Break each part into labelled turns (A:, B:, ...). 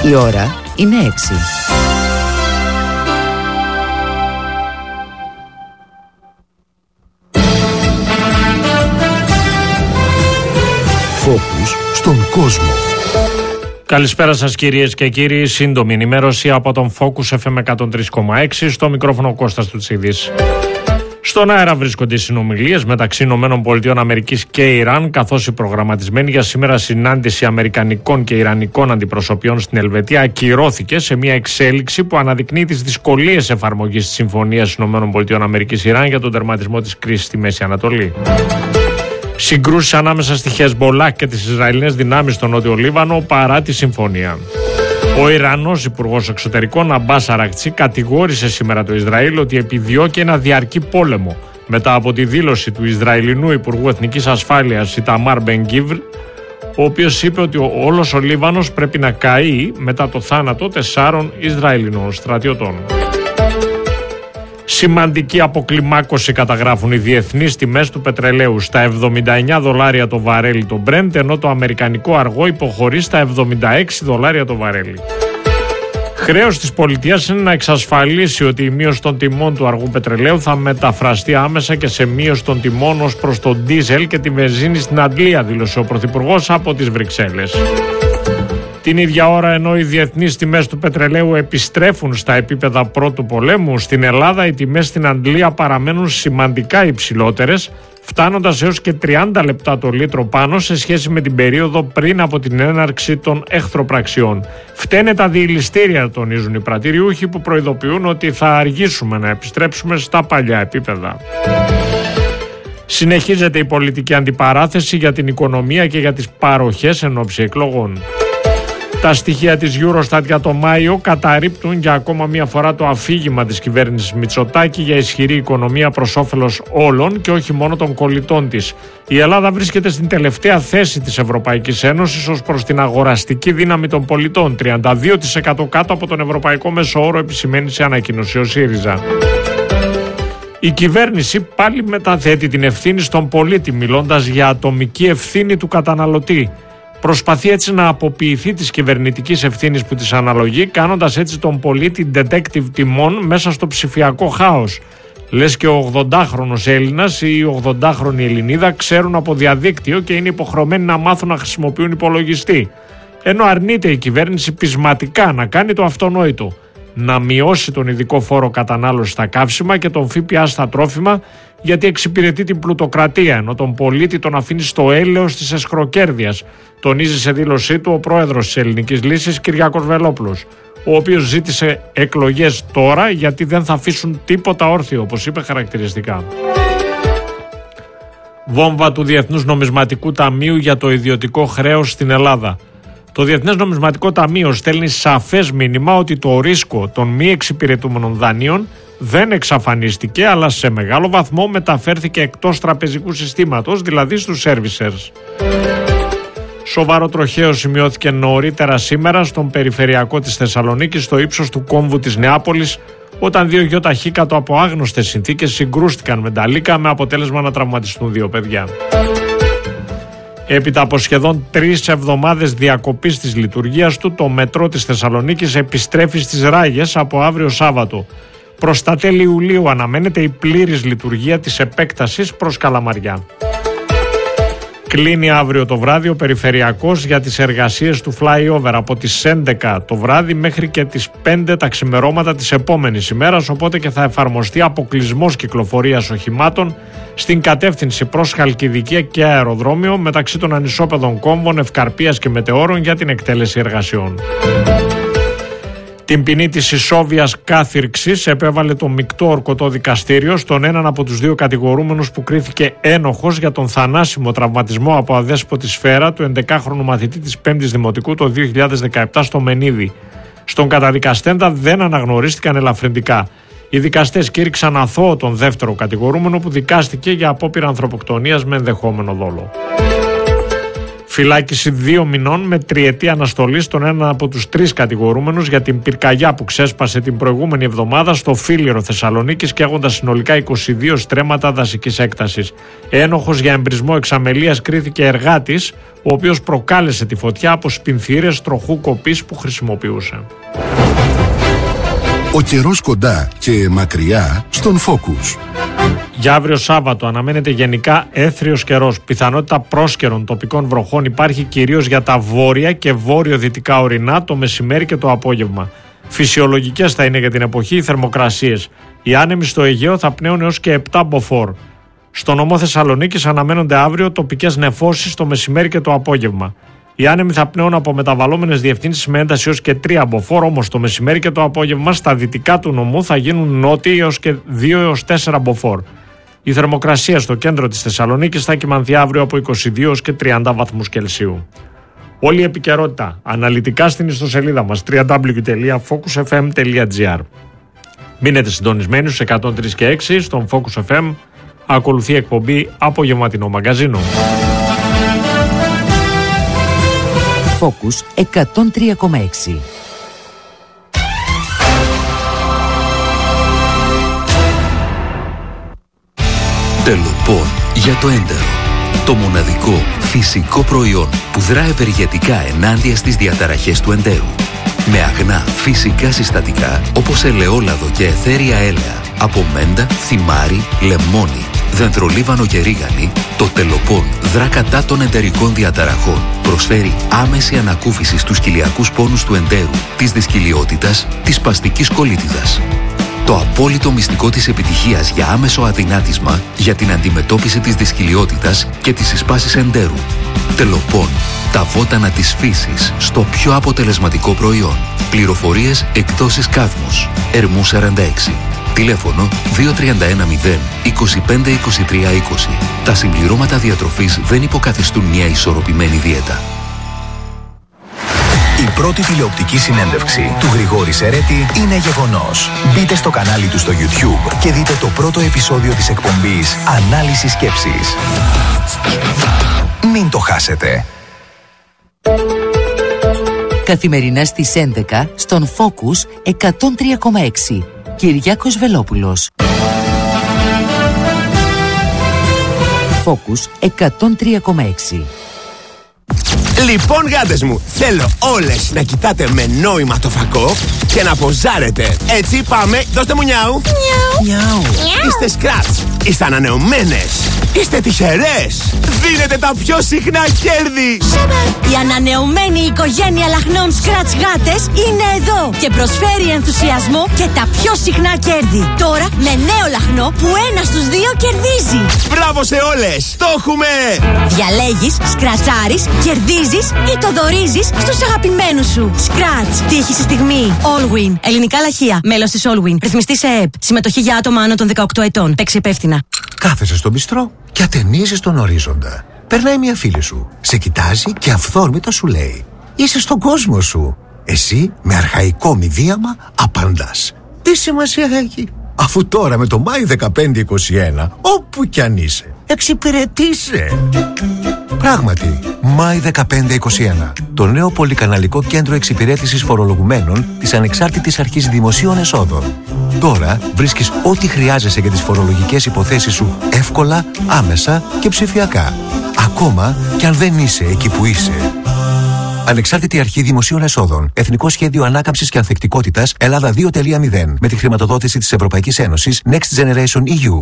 A: Η ώρα είναι 6.
B: Φόκους στον κόσμο.
C: Καλησπέρα σας κυρίες και κύριοι. Σύντομη ενημέρωση από τον Focus FM 103,6. Στο μικρόφωνο Κώστας Τουτσίδης. Στον αέρα βρίσκονται οι συνομιλίες μεταξύ ΗΠΑ και Ιράν, καθώς η προγραμματισμένη για σήμερα συνάντηση αμερικανικών και ιρανικών αντιπροσωπιών στην Ελβετία ακυρώθηκε σε μια εξέλιξη που αναδεικνύει τις δυσκολίες εφαρμογής της Συμφωνίας ΗΠΑ-Ιράν για τον τερματισμό της κρίσης στη Μέση Ανατολή. Συγκρούσεις ανάμεσα στη Χεσμπολάχ και τις Ισραηλινές δυνάμεις στο Νότιο Λίβανο παρά τη συμφωνία. Ο Ιρανός Υπουργός Εξωτερικών Αμπάς Αρακτσί κατηγόρησε σήμερα το Ισραήλ ότι επιδιώκει ένα διαρκή πόλεμο μετά από τη δήλωση του Ισραηλινού Υπουργού Εθνικής Ασφάλειας Ιταμάρ Μπεν-Γκβίρ, ο οποίος είπε ότι όλος ο Λίβανος πρέπει να καεί μετά το θάνατο 4 Ισραηλινών στρατιωτών. Σημαντική αποκλιμάκωση καταγράφουν οι διεθνείς τιμές του πετρελαίου στα $79 το βαρέλι το Brent, ενώ το αμερικανικό αργό υποχωρεί στα $76 το βαρέλι. Χρέος της πολιτείας είναι να εξασφαλίσει ότι η μείωση των τιμών του αργού πετρελαίου θα μεταφραστεί άμεσα και σε μείωση των τιμών ως προς το ντίζελ και τη βενζίνη στην Αγγλία, δήλωσε ο Πρωθυπουργός από τις Βρυξέλλες. Την ίδια ώρα, ενώ οι διεθνείς τιμές του πετρελαίου επιστρέφουν στα επίπεδα πρώτου πολέμου, στην Ελλάδα οι τιμές στην Αγγλία παραμένουν σημαντικά υψηλότερες, φτάνοντας έως και 30 λεπτά το λίτρο πάνω σε σχέση με την περίοδο πριν από την έναρξη των εχθροπραξιών. Φταίνε τα διηληστήρια, τονίζουν οι πρατηριούχοι, που προειδοποιούν ότι θα αργήσουμε να επιστρέψουμε στα παλιά επίπεδα. Συνεχίζεται η πολιτική αντιπαράθεση για την οικονομία και για τις παροχές εν ώψη εκλογών. Τα στοιχεία της Eurostat για το Μάιο καταρρίπτουν για ακόμα μία φορά το αφήγημα της κυβέρνησης Μητσοτάκη για ισχυρή οικονομία προς όφελος όλων και όχι μόνο των κολλητών της. Η Ελλάδα βρίσκεται στην τελευταία θέση της Ευρωπαϊκής Ένωσης ως προς την αγοραστική δύναμη των πολιτών, 32% κάτω από τον ευρωπαϊκό μέσο όρο, επισημαίνει σε ανακοίνωση ο ΣΥΡΙΖΑ. Η κυβέρνηση πάλι μεταθέτει την ευθύνη στον πολίτη, μιλώντας για ατομική ευθύνη του καταναλωτή. Προσπαθεί έτσι να αποποιηθεί της κυβερνητικής ευθύνης που της αναλογεί, κάνοντας έτσι τον πολίτη detective τιμών μέσα στο ψηφιακό χάος. Λες και ο 80χρονος Έλληνας ή η 80χρονη Ελληνίδα ξέρουν από διαδίκτυο και είναι υποχρεωμένοι να μάθουν να χρησιμοποιούν υπολογιστή. Ενώ αρνείται η κυβέρνηση πεισματικά να κάνει το αυτονόητο, να μειώσει τον ειδικό φόρο κατανάλωση στα καύσιμα και τον ΦΠΑ στα τρόφιμα, γιατί εξυπηρετεί την πλουτοκρατία, ενώ τον πολίτη τον αφήνει στο έλεος της εσχροκέρδειας, τονίζει σε δήλωσή του ο πρόεδρος της Ελληνικής Λύσης, Κυριάκος Βελόπουλος, ο οποίος ζήτησε εκλογές τώρα γιατί δεν θα αφήσουν τίποτα όρθιο, όπως είπε χαρακτηριστικά. Βόμβα του Διεθνούς Νομισματικού Ταμείου για το ιδιωτικό χρέος στην Ελλάδα. Το Διεθνές Νομισματικό Ταμείο στέλνει σαφές μήνυμα ότι το ρίσκο των μη εξυπηρετούμενων δανείων δεν εξαφανίστηκε, αλλά σε μεγάλο βαθμό μεταφέρθηκε εκτός τραπεζικού συστήματος, δηλαδή στους servicers. Σοβαρό τροχαίο σημειώθηκε νωρίτερα σήμερα στον περιφερειακό της Θεσσαλονίκης, στο ύψος του κόμβου της Νεάπολης, όταν 2 γιοταχή κάτω από άγνωστες συνθήκες συγκρούστηκαν με νταλίκα, με αποτέλεσμα να τραυματιστούν 2 παιδιά. Έπειτα από σχεδόν 3 εβδομάδες διακοπής της λειτουργίας του, το μετρό της Θεσσαλονίκης επιστρέφει στις ράγες από αύριο Σάββατο. Προς τα τέλη Ιουλίου αναμένεται η πλήρης λειτουργία της επέκτασης προς Καλαμαριά. Κλείνει αύριο το βράδυ ο περιφερειακός για τις εργασίες του flyover από τις 11 το βράδυ μέχρι και τις 5 τα ξημερώματα της επόμενης ημέρας, οπότε και θα εφαρμοστεί αποκλεισμός κυκλοφορίας οχημάτων στην κατεύθυνση προς Χαλκιδική και αεροδρόμιο μεταξύ των ανισόπεδων κόμβων Ευκαρπίας και Μετεώρων για την εκτέλεση εργασιών. Την ποινή της ισόβιας κάθυρξης επέβαλε το μεικτό ορκωτό δικαστήριο στον έναν από τους 2 κατηγορούμενους που κρίθηκε ένοχος για τον θανάσιμο τραυματισμό από αδέσποτη σφαίρα του 11χρονου μαθητή της 5ης Δημοτικού το 2017 στο Μενίδη. Στον καταδικαστέντα δεν αναγνωρίστηκαν ελαφρυντικά. Οι δικαστές κήρυξαν αθώο τον δεύτερο κατηγορούμενο που δικάστηκε για απόπειρα ανθρωποκτονίας με ενδεχόμενο δόλο. Φυλάκιση 2 μηνών με 3ετή αναστολή στον έναν από τους 3 κατηγορούμενους για την πυρκαγιά που ξέσπασε την προηγούμενη εβδομάδα στο Φίλιρο Θεσσαλονίκης, καίγοντας συνολικά 22 στρέμματα δασικής έκτασης. Ένοχος για εμπρισμό εξαμελίας κρίθηκε εργάτης, ο οποίος προκάλεσε τη φωτιά από σπινθήρες τροχού κοπής που χρησιμοποιούσε.
A: Ο καιρός κοντά και μακριά στον Focus.
C: Για αύριο Σάββατο αναμένεται γενικά έθριος καιρός. Πιθανότητα πρόσκαιρων τοπικών βροχών υπάρχει κυρίως για τα βόρεια και βόρειο-δυτικά ορεινά το μεσημέρι και το απόγευμα. Φυσιολογικές θα είναι για την εποχή οι θερμοκρασίες. Οι άνεμοι στο Αιγαίο θα πνέουν έως και 7 μποφόρ. Στο νομό Θεσσαλονίκης αναμένονται αύριο τοπικές νεφώσεις το μεσημέρι και το απόγευμα. Οι άνεμοι θα πνέουν από μεταβαλλόμενες διευθύνσεις με ένταση έως και 3 μποφόρ, όμως το μεσημέρι και το απόγευμα στα δυτικά του νομού θα γίνουν νότιοι έως και 2 έως 4 μποφόρ. Η θερμοκρασία στο κέντρο της Θεσσαλονίκης θα κυμανθεί αύριο από 22 έως και 30 βαθμούς Κελσίου. Όλη η επικαιρότητα αναλυτικά στην ιστοσελίδα μας www.focusfm.gr. Μείνετε συντονισμένοι στους 103 και 6 στον Focus FM. Ακολουθεί εκπομπή Απογευματινό Μαγκαζίνο.
B: Focus 103,6.
D: Τελοπών για το έντερο. Το μοναδικό φυσικό προϊόν που δρά ευεργετικά ενάντια στις διαταραχές του εντέρου. Με αγνά φυσικά συστατικά όπως ελαιόλαδο και αιθέρια έλαια από μέντα, θυμάρι, λεμόνι, δεντρολίβανο και ρίγανη, το Τελοπών δρά κατά των εντερικών διαταραχών. Προσφέρει άμεση ανακούφιση στους κοιλιακούς πόνους του εντέρου, της δυσκυλιότητας, της σπαστικής κολίτιδας. Το απόλυτο μυστικό της επιτυχίας για άμεσο αδυνάτισμα για την αντιμετώπιση της δυσκυλιότητας και της συσπάσης εντέρου. Τελοπών. Τα βότανα της φύσης στο πιο αποτελεσματικό προϊόν. Πληροφορίες εκδόσεις Κάδμος. Ερμού 46. Τηλέφωνο 2310 25 23 20. Τα συμπληρώματα διατροφής δεν υποκαθιστούν μια ισορροπημένη δίαιτα.
E: Η πρώτη τηλεοπτική συνέντευξη του Γρηγόρη Σερέτη είναι γεγονός. Μπείτε στο κανάλι του στο YouTube και δείτε το πρώτο επεισόδιο της εκπομπής Ανάλυση Σκέψης. Μην το χάσετε.
B: Καθημερινά στις 11 στον Focus 103,6. Κυριάκος Βελόπουλος. Focus 103,6.
F: Λοιπόν, γάτες μου, θέλω όλες να κοιτάτε με νόημα το φακό και να ποζάρετε. Έτσι, πάμε, δώστε μου νιάου. Νιάου. Είστε σκράτς, είστε ανανεωμένες, είστε τυχερές. Δίνετε τα πιο συχνά κέρδη.
G: Η ανανεωμένη οικογένεια λαχνών σκράτς γάτες είναι εδώ και προσφέρει ενθουσιασμό και τα πιο συχνά κέρδη. Τώρα με νέο λαχνό που 1 στους 2 κερδίζει.
F: Μπράβο σε όλες, το έχουμε.
G: Διαλέγεις, σκρατσάρεις, κερδίζεις ή το δωρίζεις στους αγαπημένους σου. Σκράτς. Τύχη στη στιγμή. Allwin. Ελληνικά λαχεία. Μέλος της Allwin. Ρυθμιστή σε ΕΕΠ. Συμμετοχή για άτομα άνω των 18 ετών. Παίξει υπεύθυνα.
H: Κάθεσαι στον μπιστρό και ατενίζεις τον ορίζοντα. Περνάει μια φίλη σου. Σε κοιτάζει και αυθόρμητα σου λέει: είσαι στον κόσμο σου. Εσύ με αρχαϊκό μηδίαμα απαντάς: τι σημασία έχει, αφού τώρα με το Μάη 1521 όπου κι αν είσαι εξυπηρετείσαι. Πράγματι, Μάη 1521, το νέο πολυκαναλικό κέντρο εξυπηρέτησης φορολογουμένων της Ανεξάρτητης Αρχής Δημοσίων Εσόδων. Τώρα βρίσκεις ό,τι χρειάζεσαι για τις φορολογικές υποθέσεις σου εύκολα, άμεσα και ψηφιακά. Ακόμα κι αν δεν είσαι εκεί που είσαι. Ανεξάρτητη Αρχή Δημοσίων Εσόδων. Εθνικό Σχέδιο Ανάκαμψης και Ανθεκτικότητας Ελλάδα 2.0. Με τη χρηματοδότηση της Ευρωπαϊκής Ένωσης Next Generation EU.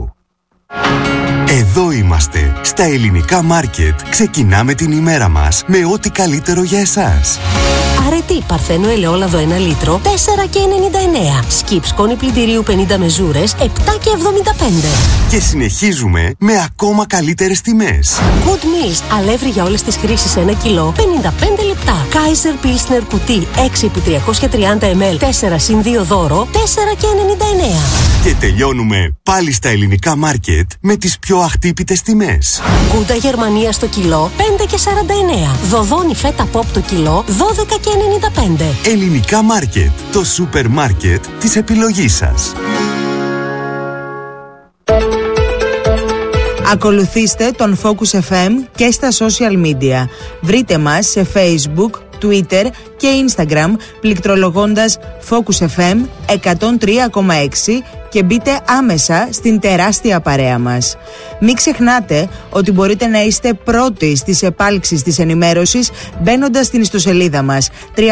I: Εδώ είμαστε, στα ελληνικά μάρκετ. Ξεκινάμε την ημέρα μας με ό,τι καλύτερο για εσάς.
J: Αρετή παρθένο ελαιόλαδο 1 λίτρο, 4,99. Σκιπ σκόνη πλυντηρίου 50 μεζούρες, 7,75.
I: Και συνεχίζουμε με ακόμα καλύτερες τιμές.
J: Good Meals, αλεύρι για όλες τις χρήσεις 1 κιλό, 55 λεπτά. Kaiser Pilsner κουτί 6x330 ml, 4+2 δώρο, 4,99.
I: Και τελειώνουμε πάλι στα ελληνικά μάρκετ με τις πιο αχτύπητες τιμές.
J: Γκούντα Γερμανία στο κιλό, 5,49. Δοδόνι φέτα pop το κιλό, 12,95.
I: Ελληνικά μάρκετ, το σούπερ μάρκετ της επιλογής σας.
K: Ακολουθήστε τον Focus FM και στα social media. Βρείτε μας σε Facebook, Twitter και Instagram πληκτρολογώντας Focus FM 103,6 και μπείτε άμεσα στην τεράστια παρέα μας. Μην ξεχνάτε ότι μπορείτε να είστε πρώτοι στις επάλξεις της ενημέρωσης μπαίνοντας στην ιστοσελίδα μας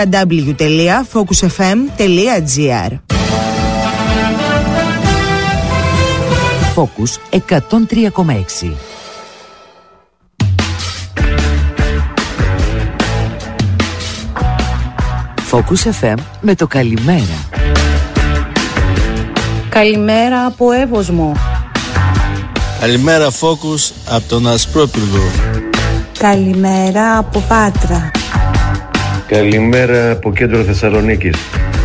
K: www.focusfm.gr.
B: Focus 103,6. Focus FM με το καλημέρα.
L: Καλημέρα από Εύωσμο.
M: Καλημέρα Focus από τον Ασπρόπυργο.
L: Καλημέρα από Πάτρα.
N: Καλημέρα από κέντρο Θεσσαλονίκης.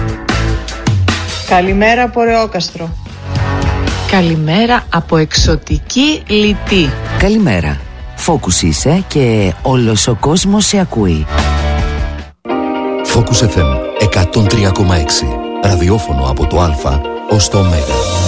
L: Καλημέρα από Ρεόκαστρο.
O: Καλημέρα από εξωτική Λιτή.
B: Καλημέρα. Focus είσαι και όλος ο κόσμος σε ακούει.
D: Focus FM 103,6. Ραδιόφωνο από το Α ως το Ω.